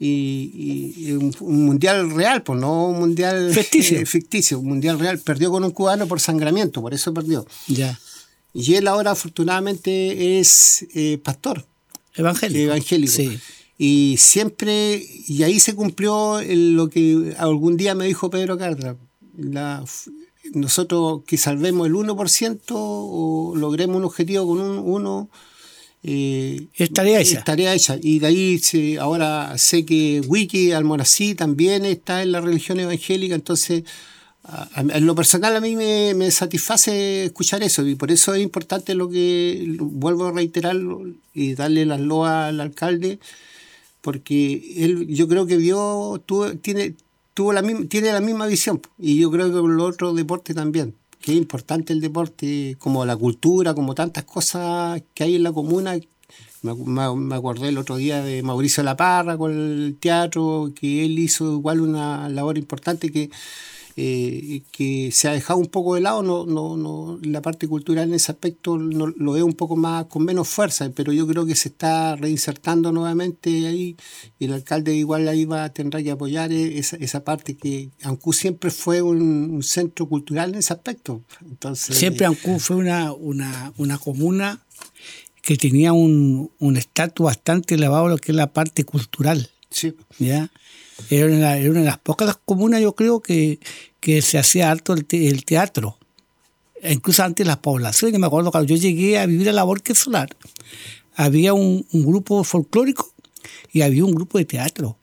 y un mundial real, pues no un mundial ficticio, un mundial real. Perdió con un cubano por sangramiento, por eso perdió. Ya. Y él ahora afortunadamente es pastor. Evangélico. Sí. Y siempre, y ahí se cumplió lo que algún día me dijo Pedro Cardra. Nosotros que salvemos el 1% o logremos un objetivo con uno, es tarea hecha. Y de ahí ahora sé que Wiki Almorací también está en la religión evangélica, entonces en lo personal a mí me satisface escuchar eso, y por eso es importante lo que vuelvo a reiterarlo y darle las loas al alcalde, porque él, yo creo que tiene la misma visión, y yo creo que con los otros deportes también, que es importante el deporte, como la cultura, como tantas cosas que hay en la comuna. Me acordé el otro día de Mauricio Laparra con el teatro, que él hizo igual una labor importante que se ha dejado un poco de lado. No, la parte cultural en ese aspecto lo veo un poco más con menos fuerza, pero yo creo que se está reinsertando nuevamente ahí, y el alcalde igual ahí tendrá que apoyar esa parte, que Ancú siempre fue un centro cultural en ese aspecto. Entonces, siempre Ancú fue una comuna que tenía un estatus bastante elevado lo que es la parte cultural. Sí. ¿Ya? Era una de las pocas comunas, yo creo, que se hacía harto el teatro. Incluso antes las poblaciones. Me acuerdo cuando yo llegué a vivir a la Borges Solar, había un grupo folclórico y había un grupo de teatro.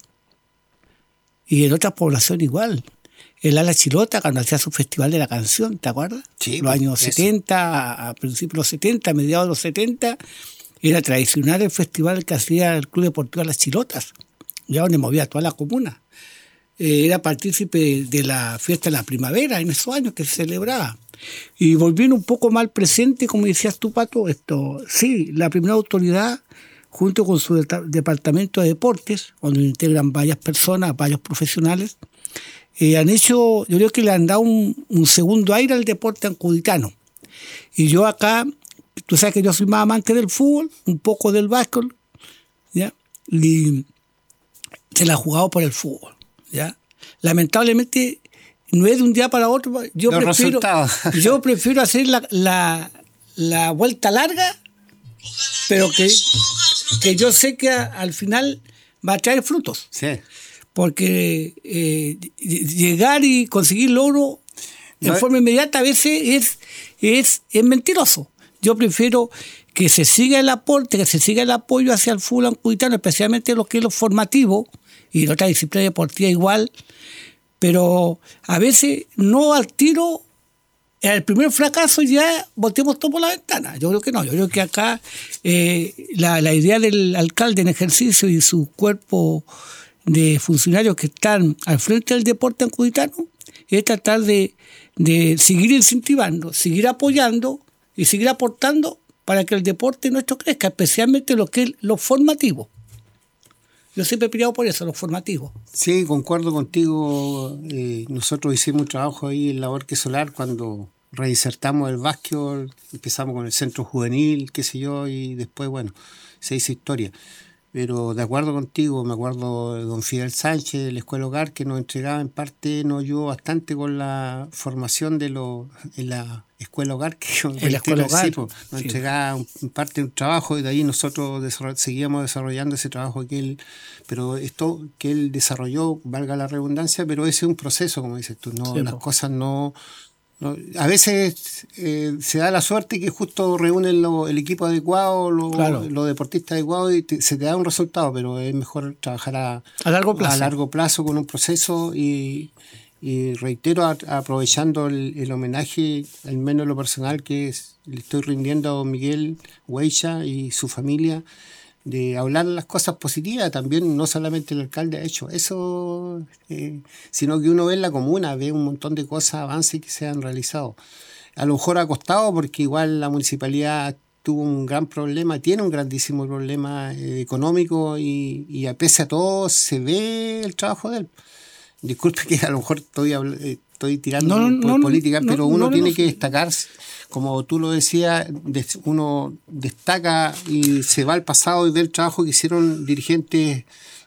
Y en otras poblaciones igual. El Ala Chilota, cuando hacía su festival de la canción, ¿te acuerdas? Sí. Los años 70, a principios de los 70, a mediados de los 70, era tradicional el festival que hacía el Club Deportivo Las Chilotas, ya donde movía toda la comuna. Era partícipe de la fiesta de la primavera en esos años que se celebraba. Y volviendo un poco más al presente, como decías tú, Pato, sí, la primera autoridad, junto con su departamento de deportes, donde integran varias personas, varios profesionales, han hecho, yo creo que le han dado un segundo aire al deporte ancuditano. Y yo acá, tú sabes que yo soy más amante del fútbol, un poco del básquetbol, ¿ya? Y se la ha jugado por el fútbol, ¿ya? Lamentablemente no es de un día para otro. Yo prefiero hacer la vuelta larga, pero que yo sé que al final va a traer frutos. Sí. Porque llegar y conseguir logro en forma inmediata a veces es mentiroso. Yo prefiero que se siga el aporte, que se siga el apoyo hacia el fútbol ancuditano, especialmente lo que es lo formativo, y la otra disciplina deportiva igual, pero a veces no al tiro, el primer fracaso ya volteamos todo por la ventana. Yo creo que no, yo creo que acá la idea del alcalde en ejercicio y su cuerpo de funcionarios que están al frente del deporte ancuditano es tratar de seguir incentivando, seguir apoyando y seguir aportando para que el deporte nuestro crezca, especialmente lo que es lo formativo. Yo siempre he peleado por eso, lo formativo. Sí, concuerdo contigo. Nosotros hicimos un trabajo ahí en la Borges Solar cuando reinsertamos el básquetbol, empezamos con el centro juvenil, qué sé yo, y después, bueno, se hizo historia. Pero de acuerdo contigo, me acuerdo de don Fidel Sánchez, de la Escuela Hogar, que nos entregaba en parte, nos ayudó bastante con la formación en la Escuela Hogar, que en la Escuela Hogar, sí, nos entregaba en parte un trabajo, y de ahí nosotros seguíamos desarrollando ese trabajo pero esto que él desarrolló, valga la redundancia, pero ese es un proceso, como dices tú, no, sí, las cosas no. A veces se da la suerte que justo reúnen el equipo adecuado, los deportistas adecuados, y se te da un resultado, pero es mejor trabajar a largo plazo con un proceso, y reitero, aprovechando el homenaje, al menos lo personal, que le estoy rindiendo a don Miguel Huecha y su familia, de hablar las cosas positivas también. No solamente el alcalde ha hecho eso, sino que uno ve en la comuna, ve un montón de cosas, avances que se han realizado. A lo mejor ha costado, porque igual la municipalidad tuvo un gran problema, tiene un grandísimo problema económico, y a pesar de todo se ve el trabajo de él. Disculpe que a lo mejor estoy tirando por política, pero uno tiene que destacar. Como tú lo decías, uno destaca y se va al pasado y ve el trabajo que hicieron dirigentes